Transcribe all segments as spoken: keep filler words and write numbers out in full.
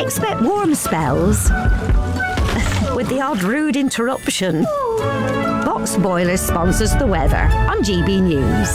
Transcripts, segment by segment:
Expect warm spells with the odd rude interruption. Box Boilers sponsors the weather on G B News.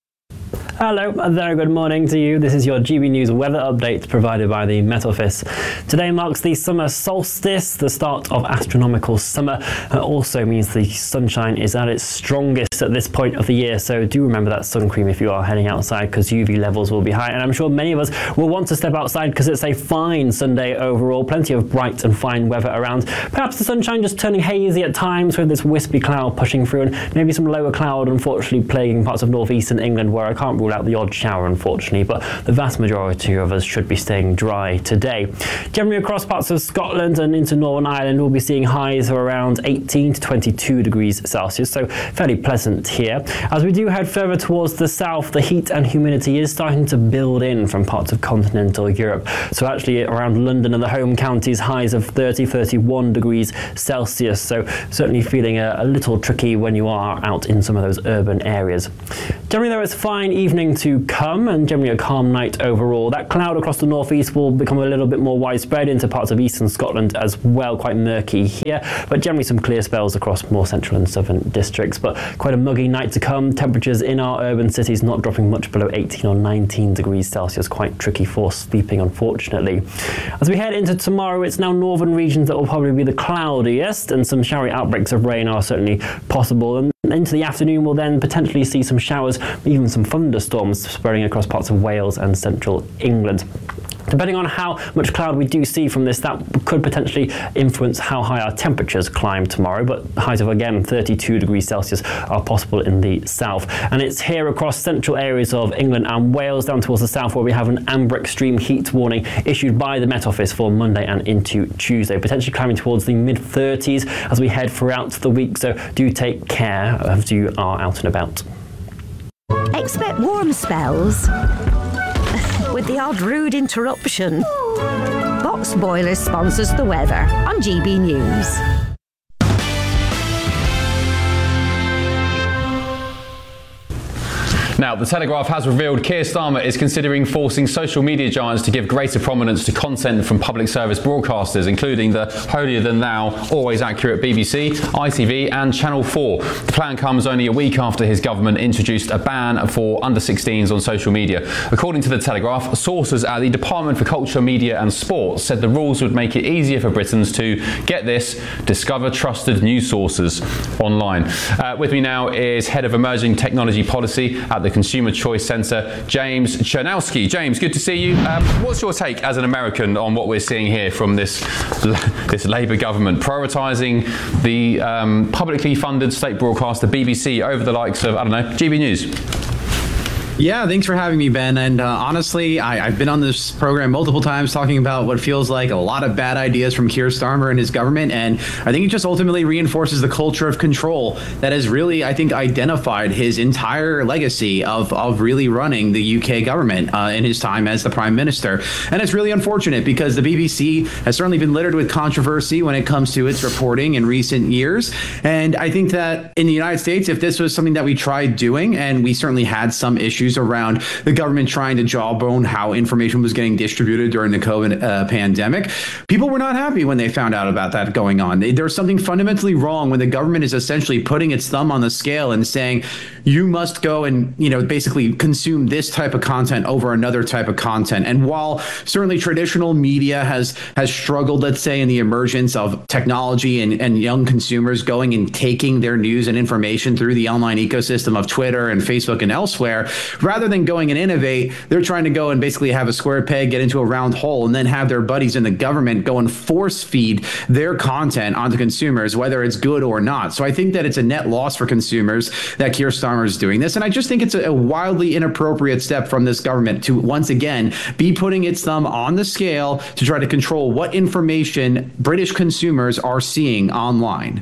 Hello, a very good morning to you. This is your G B News weather update provided by the Met Office. Today marks the summer solstice, the start of astronomical summer. It also means the sunshine is at its strongest at this point of the year, so do remember that sun cream if you are heading outside, because U V levels will be high, and I'm sure many of us will want to step outside because it's a fine Sunday overall. Plenty of bright and fine weather around. Perhaps the sunshine just turning hazy at times with this wispy cloud pushing through, and maybe some lower cloud unfortunately plaguing parts of northeastern England, where I can't rule out the odd shower unfortunately, but the vast majority of us should be staying dry today. Generally across parts of Scotland and into Northern Ireland we'll be seeing highs of around eighteen to twenty-two degrees Celsius, so fairly pleasant here. As we do head further towards the south, the heat and humidity is starting to build in from parts of continental Europe, so actually around London and the home counties highs of thirty, thirty-one degrees Celsius, so certainly feeling a, a little tricky when you are out in some of those urban areas. Generally though, it's a fine evening to come and generally a calm night overall. That cloud across the northeast will become a little bit more widespread into parts of eastern Scotland as well, quite murky here, but generally some clear spells across more central and southern districts, but quite a muggy night to come. Temperatures in our urban cities not dropping much below eighteen or nineteen degrees Celsius, quite tricky for sleeping unfortunately. As we head into tomorrow, it's now northern regions that will probably be the cloudiest, and some showery outbreaks of rain are certainly possible, and into the afternoon we'll then potentially see some showers, even some thunderstorms spreading across parts of Wales and central England. Depending on how much cloud we do see from this, that could potentially influence how high our temperatures climb tomorrow, but highs of again thirty-two degrees Celsius are possible in the south. And it's here across central areas of England and Wales down towards the south where we have an amber extreme heat warning issued by the Met Office for Monday and into Tuesday, potentially climbing towards the mid thirties as we head throughout the week, so do take care as you are out and about. Expect warm spells with the odd rude interruption. Box Boilers sponsors the weather on G B News. Now, The Telegraph has revealed Keir Starmer is considering forcing social media giants to give greater prominence to content from public service broadcasters, including the holier-than-thou, always accurate B B C, I T V and Channel four. The plan comes only a week after his government introduced a ban for under sixteens on social media. According to The Telegraph, sources at the Department for Culture, Media and Sport said the rules would make it easier for Britons to, get this, discover trusted news sources online. Uh, with me now is Head of Emerging Technology Policy at the Consumer Choice Centre, James Chernowski. James, good to see you. Um, what's your take as an American on what we're seeing here from this this Labour government prioritising the um, publicly funded state broadcaster B B C over the likes of, I don't know, G B News? Yeah, thanks for having me, Ben. And uh, honestly, I, I've been on this program multiple times talking about what feels like a lot of bad ideas from Keir Starmer and his government. And I think it just ultimately reinforces the culture of control that has really, I think, identified his entire legacy of, of really running the U K government uh, in his time as the prime minister. And it's really unfortunate because the B B C has certainly been littered with controversy when it comes to its reporting in recent years. And I think that in the United States, if this was something that we tried doing, and we certainly had some issues around the government trying to jawbone how information was getting distributed during the COVID uh, pandemic, people were not happy when they found out about that going on. They, there's something fundamentally wrong when the government is essentially putting its thumb on the scale and saying, you must go and, you know, basically consume this type of content over another type of content. And while certainly traditional media has has struggled, let's say, in the emergence of technology and, and young consumers going and taking their news and information through the online ecosystem of Twitter and Facebook and elsewhere, rather than going and innovate, they're trying to go and basically have a square peg get into a round hole and then have their buddies in the government go and force feed their content onto consumers, whether it's good or not. So I think that it's a net loss for consumers that Keir Starmer is doing this. And I just think it's a wildly inappropriate step from this government to once again be putting its thumb on the scale to try to control what information British consumers are seeing online.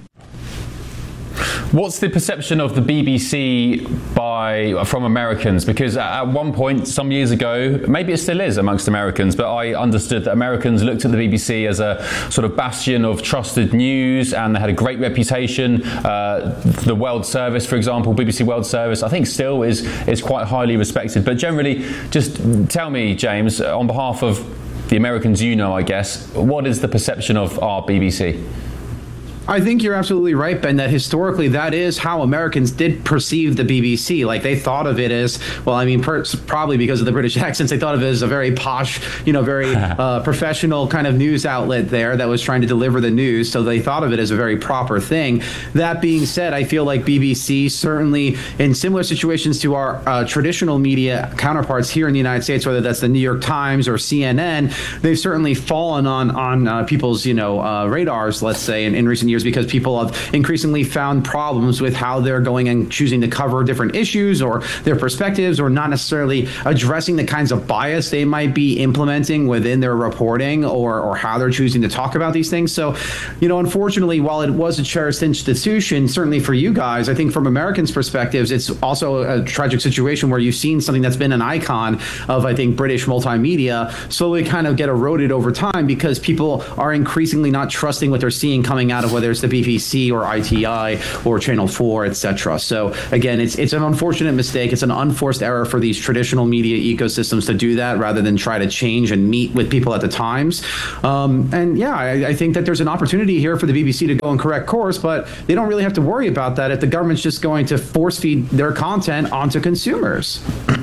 What's the perception of the B B C by from Americans? Because at one point, some years ago, maybe it still is amongst Americans, but I understood that Americans looked at the B B C as a sort of bastion of trusted news, and they had a great reputation. Uh, the World Service, for example, B B C World Service, I think still is is quite highly respected. But generally, just tell me, James, on behalf of the Americans you know, I guess. What is the perception of our B B C? I think you're absolutely right, Ben, that historically that is how Americans did perceive the B B C. Like they thought of it as, well, I mean, per- probably because of the British accents, they thought of it as a very posh, you know, very uh, professional kind of news outlet there that was trying to deliver the news. So they thought of it as a very proper thing. That being said, I feel like B B C certainly in similar situations to our uh, traditional media counterparts here in the United States, whether that's the New York Times or C N N, they've certainly fallen on, on uh, people's, you know, uh, radars, let's say, in, in recent years, because people have increasingly found problems with how they're going and choosing to cover different issues or their perspectives, or not necessarily addressing the kinds of bias they might be implementing within their reporting or, or how they're choosing to talk about these things. So, you know, unfortunately, while it was a cherished institution, certainly for you guys, I think from Americans' perspectives, it's also a tragic situation where you've seen something that's been an icon of, I think, British multimedia slowly kind of get eroded over time because people are increasingly not trusting what they're seeing coming out of whether it's the B B C or I T I or Channel four, et cetera. So again, it's it's an unfortunate mistake. It's an unforced error for these traditional media ecosystems to do that rather than try to change and meet with people at the times. Um, and yeah, I, I think that there's an opportunity here for the B B C to go and correct course, but they don't really have to worry about that if the government's just going to force feed their content onto consumers.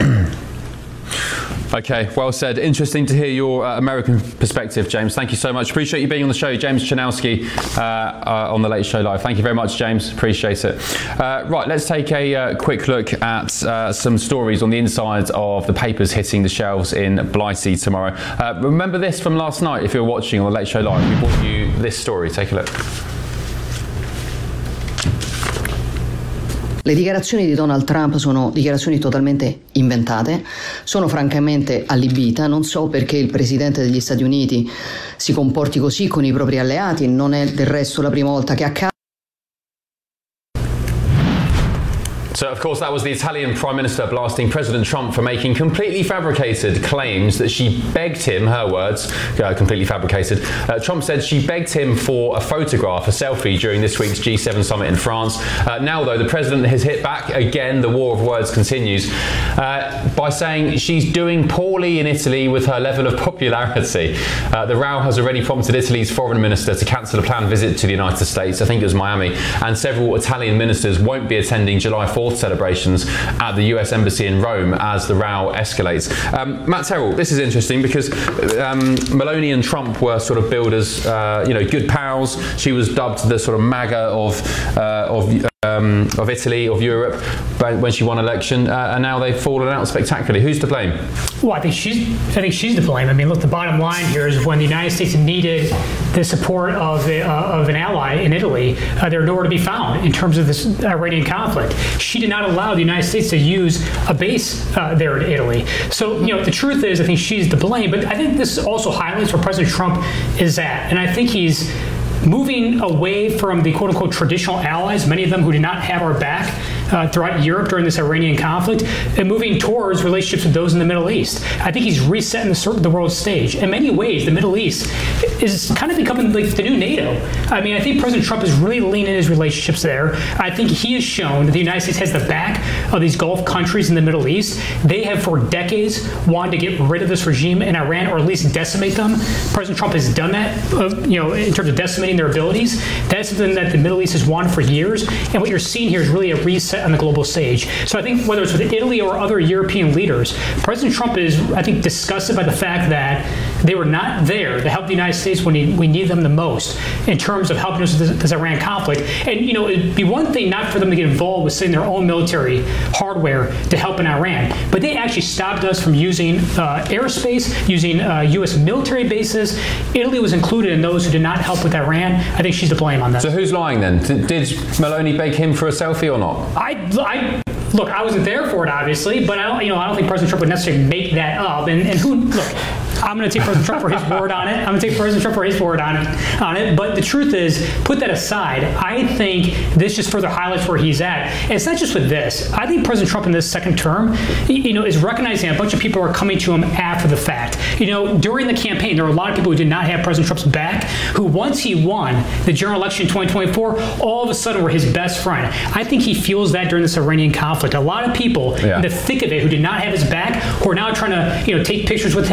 Okay, well said. Interesting to hear your uh, American perspective, James. Thank you so much. Appreciate you being on the show. James Chanowski uh, uh, on The Late Show Live. Thank you very much, James. Appreciate it. Uh, right, let's take a uh, quick look at uh, some stories on the inside of the papers hitting the shelves in Blighty tomorrow. Uh, remember this from last night if you're watching on The Late Show Live. We brought you this story. Take a look. Le dichiarazioni di Donald Trump sono dichiarazioni totalmente inventate, sono francamente allibita, non so perché il Presidente degli Stati Uniti si comporti così con i propri alleati, non è del resto la prima volta che accade. So, of course, that was the Italian Prime Minister blasting President Trump for making completely fabricated claims that she begged him, her words, uh, completely fabricated. Uh, Trump said she begged him for a photograph, a selfie, during this week's G seven summit in France. Uh, now, though, the president has hit back again. The war of words continues uh, by saying she's doing poorly in Italy with her level of popularity. Uh, the row has already prompted Italy's foreign minister to cancel a planned visit to the United States. I think it was Miami. And several Italian ministers won't be attending July fourth celebrations at the U S Embassy in Rome as the row escalates. Um, Matt Terrell, this is interesting because um, Meloni and Trump were sort of billed as uh, you know, good pals. She was dubbed the sort of MAGA of uh, of um, of Italy, of Europe, when she won election, uh, and now they've fallen out spectacularly. Who's to blame? Well, I think she's I think she's to blame. I mean, look, the bottom line here is when the United States needed the support of the, uh, of an ally in Italy, uh, they're nowhere to be found in terms of this Iranian conflict. She did not allow the United States to use a base uh, there in Italy. So, you know, the truth is, I think she's to blame. But I think this also highlights where President Trump is at, and I think he's moving away from the quote-unquote traditional allies, many of them who did not have our back uh, throughout Europe during this Iranian conflict, and moving towards relationships with those in the Middle East. I think he's resetting the, the world stage. In many ways, the Middle East is kind of becoming like the new NATO. I mean, I think President Trump is really leaning his relationships there. I think he has shown that the United States has the back of these Gulf countries in the Middle East. They have for decades wanted to get rid of this regime in Iran, or at least decimate them. President Trump has done that, uh, you know, in terms of decimating their abilities. That's something that the Middle East has wanted for years. And what you're seeing here is really a reset on the global stage. So I think whether it's with Italy or other European leaders, President Trump is, I think, disgusted by the fact that they were not there to help the United States when we need them the most in terms of helping us with this, this Iran conflict. And, you know, it'd be one thing not for them to get involved with sending their own military hardware to help in Iran, but they actually stopped us from using uh, airspace, using uh, U S military bases. Italy was included in those who did not help with Iran. I think she's to blame on that. So who's lying then? Did, did Meloni beg him for a selfie or not? I, I look, I wasn't there for it, obviously, but I don't, you know, I don't think President Trump would necessarily make that up. And, and who, look, I'm going to take President Trump for his word on it. I'm going to take President Trump for his word on it. On it. But the truth is, put that aside, I think this just further highlights where he's at. And it's not just with this. I think President Trump in this second term, you know, is recognizing a bunch of people are coming to him after the fact. You know, during the campaign, there were a lot of people who did not have President Trump's back, who once he won the general election in twenty twenty-four, all of a sudden were his best friend. I think he feels that during this Iranian conflict. A lot of people yeah. in the thick of it who did not have his back, who are now trying to, you know, take pictures with him or, or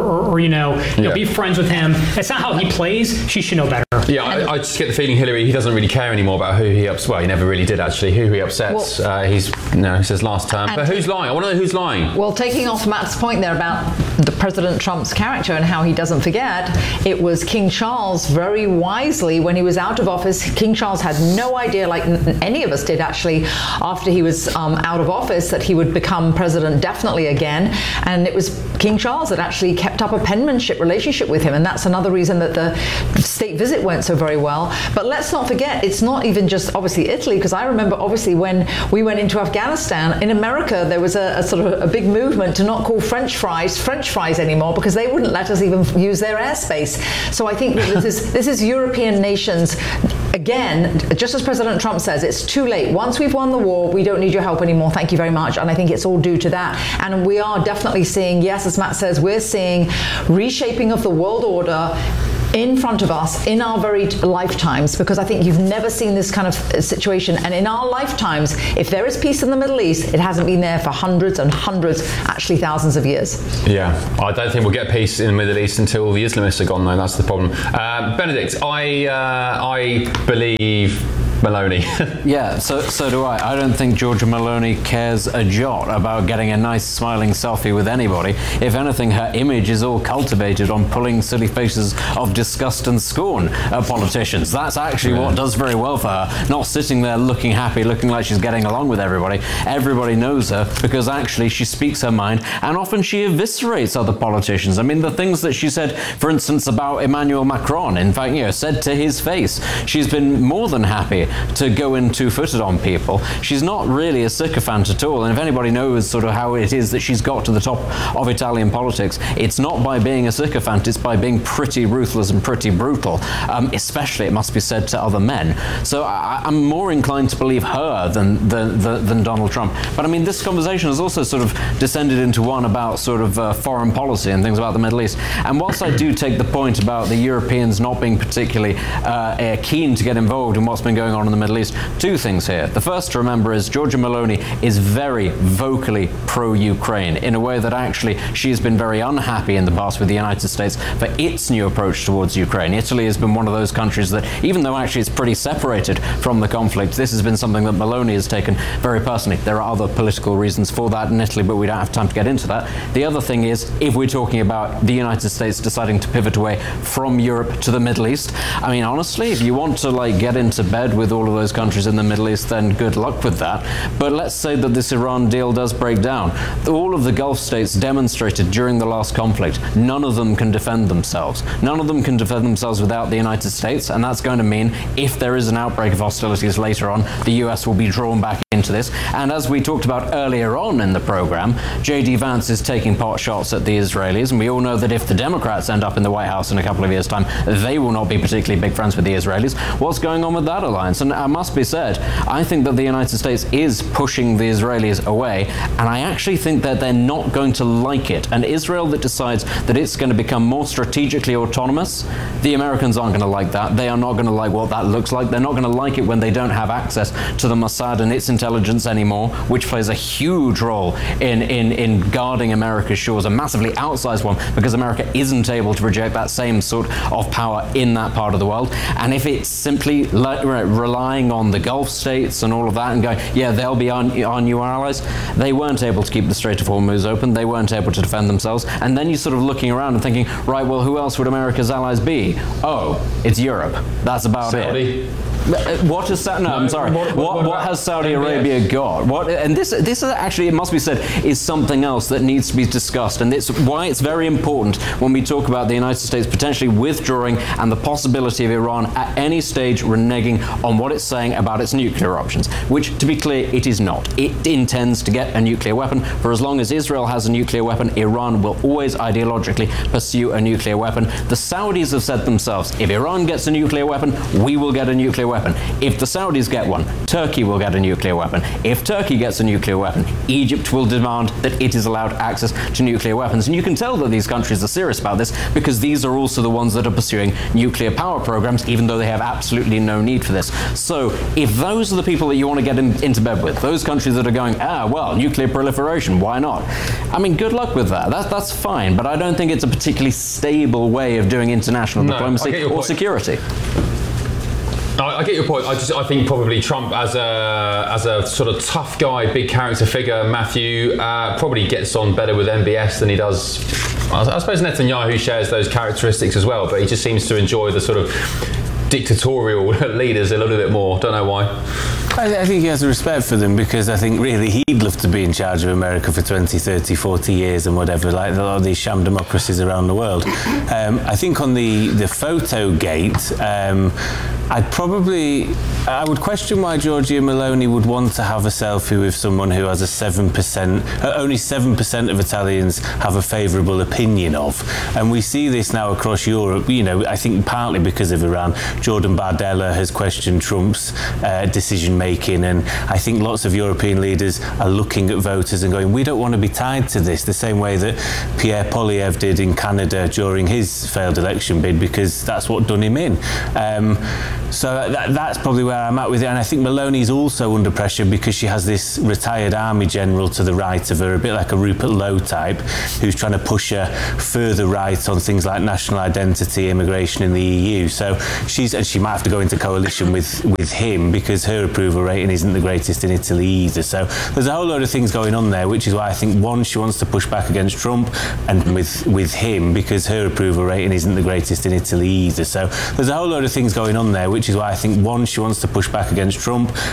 or, or you know, you know, Yeah. be friends with him. That's not how he plays. She should know better. Yeah, I, I just get the feeling Hillary, he doesn't really care anymore about who he upsets. Well, he never really did actually. Who he upsets. Well, uh, he's no, he says last term. and- But who's lying? I want to know who's lying. Well, taking off Matt's point there about the President Trump's character and how he doesn't forget, it was King Charles very wisely when he was out of office. King Charles had no idea, like n- any of us did actually, after he was um, out of office, that he would become president definitely again. And it was King Charles that actually kept up a penmanship relationship with him. And that's another reason that the state visit went so very well. But let's not forget, it's not even just obviously Italy, because I remember obviously when we went into Afghanistan, in America, there was a, a sort of a big movement to not call French fries French fries anymore because they wouldn't let us even use their airspace. So I think that this is this is European nations, again, just as President Trump says, it's too late. Once we've won the war, we don't need your help anymore. Thank you very much. And I think it's all due to that. And we are definitely seeing, yes, as Matt says, we're seeing reshaping of the world order in front of us in our very lifetimes, because I think you've never seen this kind of situation. And in our lifetimes, if there is peace in the Middle East, it hasn't been there for hundreds and hundreds, actually thousands of years. Yeah, I don't think we'll get peace in the Middle East until the Islamists are gone, though. That's the problem. Uh, Benedict, I uh, I believe Meloni. Yeah, so so do I. I don't think Giorgia Meloni cares a jot about getting a nice smiling selfie with anybody. If anything, her image is all cultivated on pulling silly faces of disgust and scorn at politicians. That's actually Yeah. what does very well for her. Not sitting there looking happy, looking like she's getting along with everybody. Everybody knows her because actually she speaks her mind, and often she eviscerates other politicians. I mean, the things that she said, for instance, about Emmanuel Macron, in fact, you know, said to his face, she's been more than happy to go in two-footed on people. She's not really a sycophant at all, and if anybody knows sort of how it is that she's got to the top of Italian politics, it's not by being a sycophant, it's by being pretty ruthless and pretty brutal, um, especially, it must be said, to other men. So I, I'm more inclined to believe her than, than, than, than Donald Trump. But I mean, this conversation has also sort of descended into one about sort of uh, foreign policy and things about the Middle East. And whilst I do take the point about the Europeans not being particularly uh, uh, keen to get involved in what's been going on in the Middle East, two things here. The first to remember is Giorgia Meloni is very vocally pro-Ukraine in a way that actually she's been very unhappy in the past with the United States for its new approach towards Ukraine. Italy has been one of those countries that, even though actually it's pretty separated from the conflict, this has been something that Meloni has taken very personally. There are other political reasons for that in Italy, but we don't have time to get into that. The other thing is, if we're talking about the United States deciding to pivot away from Europe to the Middle East, I mean, honestly, if you want to like get into bed with all of those countries in the Middle East, then good luck with that. But let's say that this Iran deal does break down. All of the Gulf states demonstrated during the last conflict, none of them can defend themselves. None of them can defend themselves without the United States, and that's going to mean if there is an outbreak of hostilities later on, the U S will be drawn back into this. And as we talked about earlier on in the program, J D Vance is taking pot shots at the Israelis, and we all know that if the Democrats end up in the White House in a couple of years' time, they will not be particularly big friends with the Israelis. What's going on with that alliance? And I must be said, I think that the United States is pushing the Israelis away, and I actually think that they're not going to like it. And Israel that decides that it's going to become more strategically autonomous, the Americans aren't going to like that. They are not going to like what that looks like. They're not going to like it when they don't have access to the Mossad and its intelligence anymore, which plays a huge role in, in, in guarding America's shores, a massively outsized one, because America isn't able to project that same sort of power in that part of the world. And if it's simply le- relying on the Gulf states and all of that and going, yeah, they'll be our, our new allies, they weren't able to keep the Strait of Hormuz open, they weren't able to defend themselves, and then you're sort of looking around and thinking, right, well, who else would America's allies be? Oh, it's Europe. That's about Saudi. it. What has Saudi? No, No, I'm sorry. what- What, what what, about has Saudi M B S? Arabia got? What? And this, this is actually, it must be said, is something else that needs to be discussed, and it's why it's very important when we talk about the United States potentially withdrawing and the possibility of Iran at any stage reneging on what it's saying about its nuclear options. Which, to be clear, it is not. It intends to get a nuclear weapon. For as long as Israel has a nuclear weapon, Iran will always ideologically pursue a nuclear weapon. The Saudis have said themselves, if Iran gets a nuclear weapon, we will get a nuclear weapon. weapon. If the Saudis get one, Turkey will get a nuclear weapon. If Turkey gets a nuclear weapon, Egypt will demand that it is allowed access to nuclear weapons. And you can tell that these countries are serious about this because these are also the ones that are pursuing nuclear power programs, even though they have absolutely no need for this. So if those are the people that you want to get in, into bed with, those countries that are going, ah, well, nuclear proliferation, why not? I mean, good luck with that. That that's fine, but I don't think it's a particularly stable way of doing international no, diplomacy or point. security. I, I get your point. I just I think probably Trump as a as a sort of tough guy, big character figure, Matthew, uh, probably gets on better with M B S than he does. I suppose Netanyahu shares those characteristics as well, but he just seems to enjoy the sort of dictatorial leaders a little bit more. Don't know why. I, I think he has a respect for them because I think really he'd love to be in charge of America for twenty, thirty, forty years and whatever, like a lot of these sham democracies around the world. Um, I think on the, the photo gate, um, I'd probably, I would question why Giorgia Meloni would want to have a selfie with someone who has a seven percent, uh, only seven percent of Italians have a favourable opinion of. And we see this now across Europe, you know, I think partly because of Iran. Jordan Bardella has questioned Trump's uh, decision making, and I think lots of European leaders are looking at voters and going, we don't want to be tied to this, the same way that Pierre Poilievre did in Canada during his failed election bid, because that's what done him in. Um, so that, that's probably where I'm at with it, and I think Meloni's also under pressure because she has this retired army general to the right of her, a bit like a Rupert Lowe type, who's trying to push her further right on things like national identity, immigration in the E U. So she's, and she might have to go into coalition with, with him because her approval rating isn't the greatest in Italy either. So there's a whole load of things going on there, which is why I think, one, she wants to push back against Trump and with, with him because her approval rating isn't the greatest in Italy either. So there's a whole load of things going on there, which is why I think, one, she wants to push back against Trump